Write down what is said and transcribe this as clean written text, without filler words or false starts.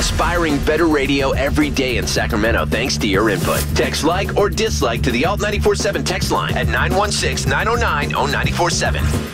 inspiring better radio every day in Sacramento thanks to your input. Text like or dislike to the Alt 94.7 text line at 916-909-0947.